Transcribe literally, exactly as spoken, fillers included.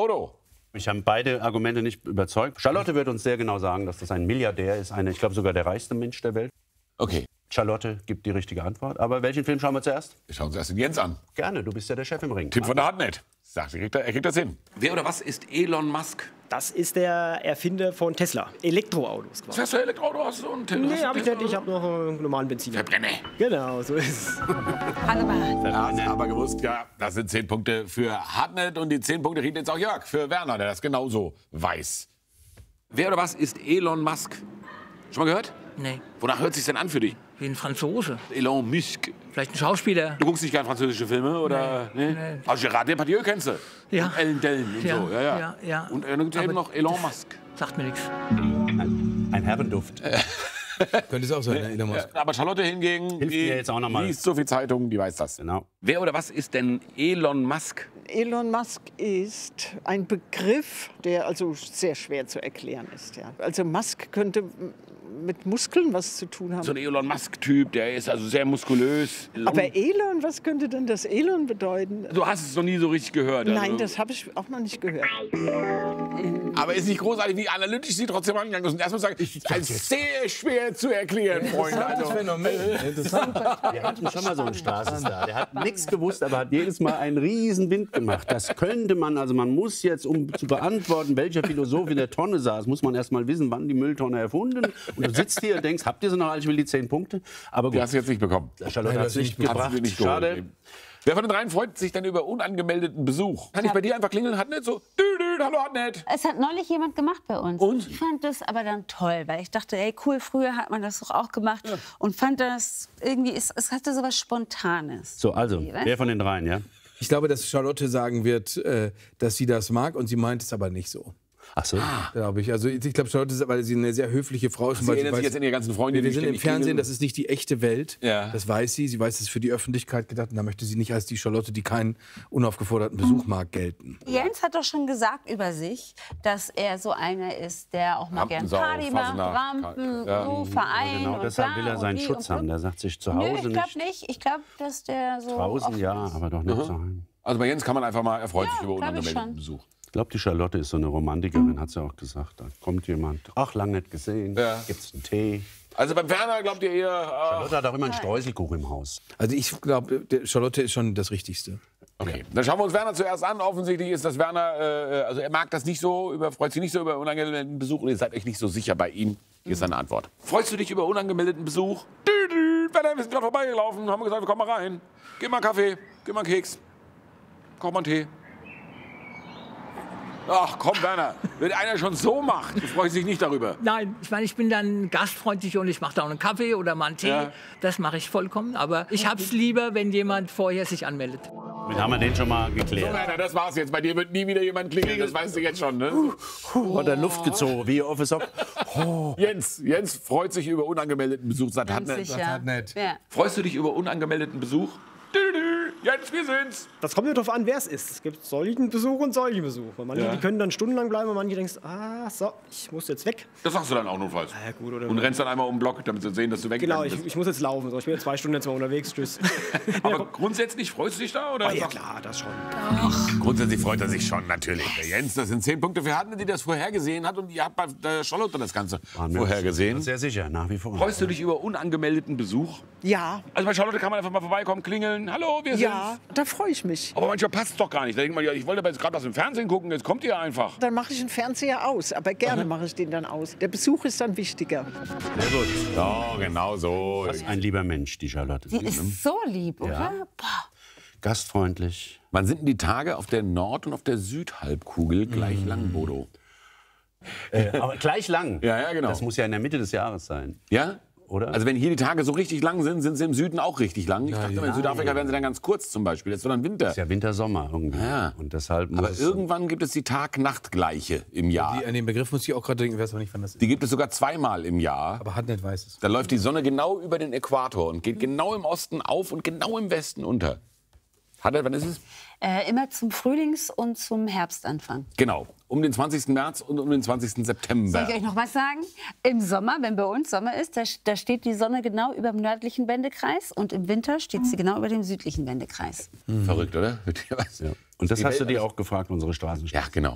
Bodo. Mich haben beide Argumente nicht überzeugt. Charlotte wird uns sehr genau sagen, dass das ein Milliardär ist, eine, ich glaube sogar der reichste Mensch der Welt. Okay. Charlotte gibt die richtige Antwort. Aber welchen Film schauen wir zuerst? Wir schauen uns erst den Jens an. Gerne, du bist ja der Chef im Ring. Tipp von der Hartnett. Sagt, er kriegt, er kriegt das hin. Wer oder was ist Elon Musk? Das ist der Erfinder von Tesla. Elektroautos quasi. Fährst du Elektroauto? Hast du einen Tesla? Nee, hab ich nicht. Ich habe noch einen normalen Benziner. Verbrenne. Genau, so ist es. Ja, aber gewusst, ja, das sind zehn Punkte für Hartnett und die zehn Punkte kriegt jetzt auch Jörg für Werner, der das genauso weiß. Wer oder was ist Elon Musk? Schon mal gehört? Nee, Wonach hört sich denn an für dich? wie ein Franzose. Elon Musk. Vielleicht ein Schauspieler. Du guckst nicht gerne französische Filme, oder? Nee. nee. Also Gérard Depardieu kennst du? Ja. Und Ellen Dellen und Ja, so. Ja, ja. ja, ja. Und dann gibt es eben noch Elon Musk. Sagt mir nichts. Ein, ein Herrenduft. Könnte es auch sein, Elon Musk. Ja, aber Charlotte hingegen, Hilft die mir jetzt auch noch mal. liest so viel Zeitungen, die weiß das. Genau. Wer oder was ist denn Elon Musk? Elon Musk ist ein Begriff, der also sehr schwer zu erklären ist. Ja. Also Musk könnte mit Muskeln was zu tun haben. So ein Elon Musk-Typ, der ist also sehr muskulös. Aber Elon, was könnte denn das Elon bedeuten? Du hast es noch nie so richtig gehört. Also. Nein, das habe ich auch noch nicht gehört. Aber ist nicht großartig, wie analytisch Sie trotzdem angegangen sind. Erstmal sagen, ich das ist sehr schwer zu erklären, Freunde. Also, Interessant. Wir hatten schon mal so einen Straßenstar. Der hat nichts gewusst, aber hat jedes Mal einen riesen Wind gemacht. Das könnte man, also man muss jetzt, um zu beantworten, welcher Philosoph in der Tonne saß, muss man erst mal wissen, wann die Mülltonne erfunden. Und du sitzt hier und denkst, habt ihr sie noch? Ich will die zehn Punkte. Aber gut, die hast du jetzt nicht bekommen. Charlotte hat es nicht Hat sie gebracht. dir nicht Schade. geholt. Wer von den dreien freut sich denn über unangemeldeten Besuch? Kann ich bei dir einfach klingeln? Hartnett so, dü, dü, hallo Hartnett. Es hat neulich jemand gemacht bei uns. Und? Ich fand das aber dann toll, weil ich dachte, ey, cool, früher hat man das doch auch gemacht. Ja. Und fand das irgendwie, es, es hatte so was Spontanes. So, also, wer von den dreien, ja? Ich glaube, dass Charlotte sagen wird, äh, dass sie das mag und sie meint es aber nicht so. Ach so. Glaube ich. Also ich glaube, Charlotte ist, weil sie eine sehr höfliche Frau ist. Sie weil erinnert sich jetzt an ihre ganzen Freunde. wir die sind im ständig Fernsehen, klingeln. das ist nicht die echte Welt. Ja. Das weiß sie. Sie weiß, es ist für die Öffentlichkeit gedacht. Und da möchte sie nicht als die Charlotte, die keinen unaufgeforderten Besuch mag, gelten. Jens hat doch schon gesagt über sich, dass er so einer ist, der auch mal gern Rampensau, Party macht, Fasenacht, Rampen, ja. so Verein Genau, und deshalb bla will er seinen und die Schutz und haben. so. Der sagt sich zu Nö, Hause ich glaube nicht. nicht. Ich glaube, dass der so Draußen offen ja, ist. aber doch nicht zu Hause. Also bei Jens kann man einfach mal, er freut Ja, sich über glaub ich unangemeldeten schon. Besuch. Ich glaube, die Charlotte ist so eine Romantikerin, hat sie auch gesagt. Da kommt jemand, ach, lang nicht gesehen, Ja. gibt's einen Tee. Also beim Werner glaubt ihr eher... Äh, Charlotte hat auch immer einen Streuselkuchen im Haus. Also ich glaube, Charlotte ist schon das Richtigste. okay, dann schauen wir uns Werner zuerst an. Offensichtlich ist das Werner, äh, also er mag das nicht so, über, freut sich nicht so über unangemeldeten Besuch. Und ihr seid euch nicht so sicher bei ihm. Hier ist seine Antwort. Freust du dich über unangemeldeten Besuch? Dü, dü, Werner, wir sind gerade vorbeigelaufen, haben gesagt, wir kommen mal rein. Gib mal einen Kaffee, gib mal einen Keks, koch mal einen Tee. Ach komm, Werner, wenn einer schon so macht, du freust dich nicht darüber. Nein, ich meine, ich bin dann gastfreundlich und ich mache da auch einen Kaffee oder mal einen Tee. Ja. Das mache ich vollkommen. Aber ich hab's lieber, wenn jemand vorher sich anmeldet. Damit haben wir den schon mal So, geklärt. Werner, das war's jetzt. Bei dir wird nie wieder jemand klingeln, das weißt du jetzt schon, ne? Hat er Luft gezogen, wie auf Sock. Jens, Jens freut sich über unangemeldeten Besuch. Sagt, Ganz Hartnett. sicher. nett. Ja. Freust du dich über unangemeldeten Besuch? Dü, dü, Jens, wir sind's. Das kommt ja darauf an, wer es ist. Es gibt solchen Besuch und solchen Besuch. Weil manche Ja. die können dann stundenlang bleiben und manche denken, ah, so, ich muss jetzt weg. Das sagst du dann auch notfalls. Ja, gut, oder Und rennst dann einmal um den Block, damit sie sehen, dass du Genau, weggegangen ich, bist. ich muss jetzt laufen. So, ich bin jetzt zwei Stunden jetzt mal unterwegs. Tschüss. Aber grundsätzlich freust du dich da? Oder? Ah, ja, klar, das schon. Grundsätzlich freut er sich schon, natürlich. Der Jens, das sind zehn Punkte für Hartnett, die das vorhergesehen hat. Und ihr habt bei der Charlotte das Ganze vorhergesehen. Sehr sicher, nach wie vor. Freust du dich über unangemeldeten Besuch? Ja, Also bei Charlotte kann man einfach mal vorbeikommen, klingeln. Hallo, wir ja, sind's. da freue ich mich. Aber manchmal passt es doch gar nicht. Da denkt man, ja, ich wollte aber jetzt gerade was im Fernsehen gucken, jetzt kommt ihr einfach. Dann mache ich den Fernseher aus, aber gerne mache ich den dann aus. Der Besuch ist dann wichtiger. Sehr gut. Ja, genau so. Was ein lieber Mensch, die Charlotte. Die ist so lieb, oder? Boah. Gastfreundlich. Wann sind denn die Tage auf der Nord- und auf der Südhalbkugel gleich Mhm. lang, Bodo? Äh, aber gleich lang. Ja, ja, genau. Das muss ja in der Mitte des Jahres sein. Ja? Oder? Also wenn hier die Tage so richtig lang sind, sind sie im Süden auch richtig lang. Ich dachte, immer, in Südafrika werden sie dann ganz kurz zum Beispiel. Jetzt wird dann Winter. ist ja Winter, Sommer irgendwie. Ja. Und deshalb muss Aber es irgendwann gibt es die Tag-Nacht-Gleiche im Jahr. Die, an den Begriff muss ich auch gerade denken, ich weiß aber nicht, wann das ist. Die gibt es sogar zweimal im Jahr. Aber Hartnett weiß es. Da läuft die Sonne genau über den Äquator und geht genau im Osten auf und genau im Westen unter. Hat er, wann ist es? Äh, immer zum Frühlings- und zum Herbstanfang. Genau, um den zwanzigsten März und um den zwanzigsten September. Soll ich euch noch was sagen? Im Sommer, wenn bei uns Sommer ist, da, da steht die Sonne genau über dem nördlichen Wendekreis und im Winter steht sie genau über dem südlichen Wendekreis. Verrückt, oder? Ja. Und das Die hast du Welt- dir auch gefragt, unsere Straßenstadt. Ja, genau.